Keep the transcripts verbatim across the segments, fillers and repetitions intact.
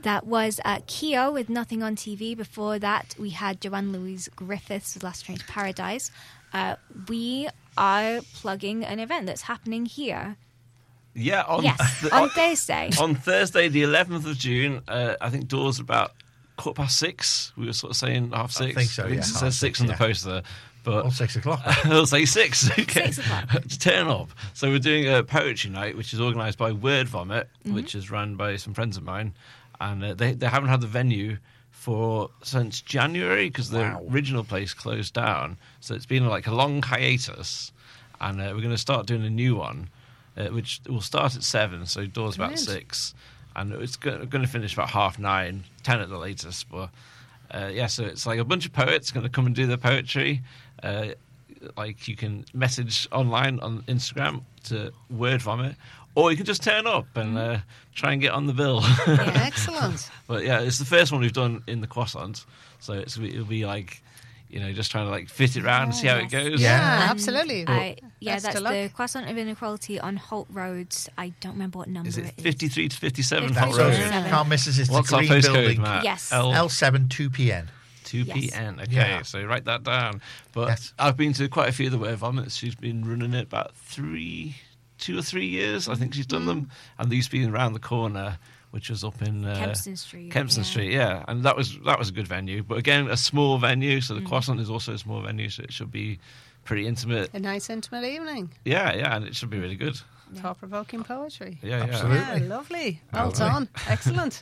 That was uh, Keo with Nothing on T V. Before that, we had Joanne Louise Griffiths with Last Train to Paradise. Uh, we are plugging an event that's happening here. Yeah, on, yes, the, on, on Thursday. On Thursday, the eleventh of June, uh, I think doors are about quarter past six. We were sort of saying half six. I think so, I think yeah. it says Half six, six, on yeah. the poster. But Or six o'clock. I'll say six. Okay. Six o'clock. To turn up. So we're doing a poetry night, which is organised by Word Vomit, Mm-hmm. which is run by some friends of mine. And uh, they, they haven't had the venue for since January because the Wow. original place closed down. So it's been like a long hiatus. And uh, we're going to start doing a new one, uh, which will start at seven, so doors about Brilliant. six. And it's going to finish about half nine, ten at the latest. But uh, yeah, so it's like a bunch of poets going to come and do their poetry. Uh, like you can message online on Instagram to Word Vomit, or you can just turn up and uh, try and get on the bill. Yeah, excellent. But yeah, it's the first one we've done in the Croissant, so it's, it'll be like, you know, just trying to like fit it around and see how it goes. Yeah. Yeah, And absolutely. I, yeah, Best that's of luck. the Croissant of Inequality on Holt Road. I don't remember what number Is it it is. fifty-three to fifty-seven That's Hot So Road? fifty-seven. can't miss us. It's What's the our green postcode, building. Matt? Yes. L L seven two P N. two P N. Okay, Yeah. so write that down. But Yes. I've been to quite a few of the Word Vomits. She's been running it about three, two or three years. I think she's done them, and they used to be around the corner, which was up in uh, Kempston Street. Kempston yeah. Street, yeah, and that was that was a good venue. But again, a small venue, so the Croissant is also a small venue, so it should be pretty intimate. A nice intimate evening. Yeah, yeah, and it should be really good. Thought-provoking poetry. Yeah, yeah. Absolutely. Yeah, lovely. Well Lovely. done. Excellent.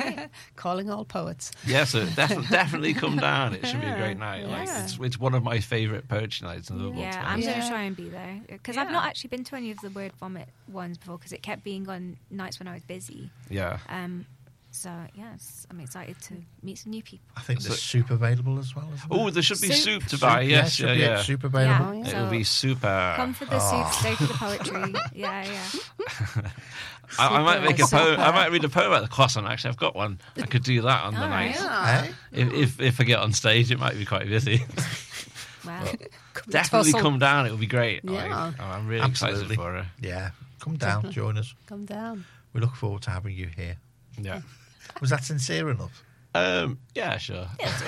Calling all poets. Yeah, so definitely, definitely come down. It should be a Yeah, great night. Like yeah. it's, it's one of my favourite poetry nights in the world. Yeah, to I'm be going Yeah. to try and be there because I've Yeah. not actually been to any of the Word Vomit ones before because it kept being on nights when I was busy. honest. Yeah. Um, so yes, I'm excited to meet some new people. I think So- there's soup available as well. Isn't Oh, there? there should be Soup. soup, to buy. Soup, Yes, should yeah, be yeah. soup available. Yeah. It will be super. Come for the Oh. soup, stay for the poetry. Yeah, yeah. I, I might make a Super. poem. I might read a poem about the croissant. Actually, I've got one. I could do that on the All night. right. Yeah. Eh? If, if if I get on stage, it might be quite busy. Well, Definitely tussle. come down. It will be great. Yeah. Like, oh, I'm really Absolutely. excited for it. Yeah. Come down, join us. Come down. We look forward to having you here. Yeah. Was that sincere enough? Um. Yeah. Sure.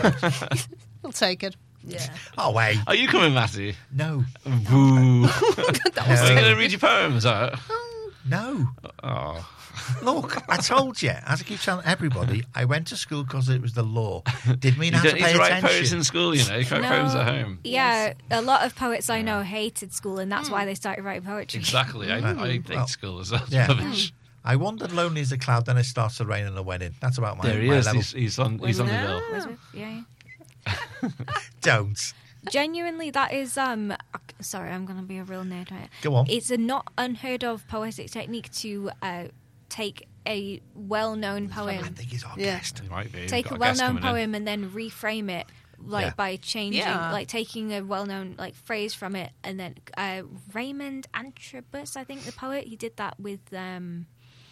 We'll take it. Yeah. Oh, wait. Are you coming, Matty? No. Boo. Are you No. going to read your poems out? No. Oh. Look, I told you, as I keep telling everybody, I went to school because it was the law. Didn't mean You I had don't to need pay to write poems attention. in school, you know. You can write poems at home. yeah, a lot of poets I know hated school, and that's why they started writing poetry. Exactly. I, I hate Well, school as well. It's yeah. rubbish. I wandered lonely as a cloud, then it starts to rain and a wedding. That's about my, There he my is. level. He's, he's on. He's on the Well, bill. Was it? Yeah. yeah. Don't. Genuinely, that is um. Sorry, I'm gonna be a real nerd right now. Go on. It's a not unheard of poetic technique to uh, take a well-known I poem, think he's our Yeah. guest. He might be. We've take got a guest well-known coming in. poem, and then reframe it like Yeah. by changing, Yeah. like taking a well-known like phrase from it, and then uh, Raymond Antrobus, I think the poet, he did that with um.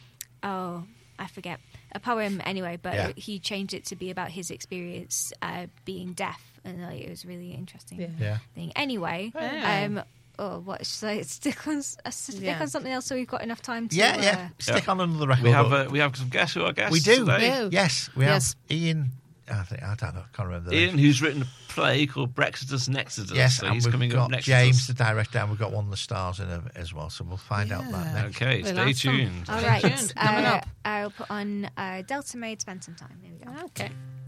Oh, I forget a poem anyway, but Yeah. he changed it to be about his experience uh, being deaf, and like, it was really interesting. Yeah. Yeah. Thing. Anyway, Yeah. um, oh, what should I stick on? Uh, stick Yeah. on something else so we've got enough time to. Yeah, yeah. Uh, Stick Yeah. on another record. We have uh, we have some guests who are guests. We do. Today. Yeah. Yes, we Yes. have Ian. I think I don't know. I can't remember the Ian, name. who's written a play called Brexodus Nexodus. Yes, so and he's we've coming got up next. James, to the director, and we've got one of the stars in it as well. So we'll find out that Yeah. us. next. Okay, We'll stay ask them. tuned. all Stay right, tuned. Coming uh, up. I'll put on uh, Delta Maid. Spend some time. There we go. Okay.